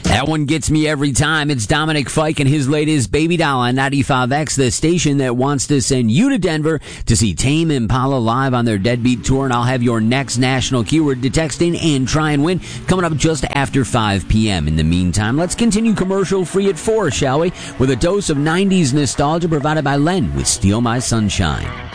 That one gets me every time. It's Dominic Fike and his latest Baby Doll on 95X, the station that wants to send you to Denver to see Tame Impala live on their Deadbeat Tour. And I'll have your next national keyword to text in and try and win coming up just after 5 p.m. In the meantime, let's continue commercial free at 4, shall we? With a dose of 90s nostalgia provided by Len with Steal My Sunshine.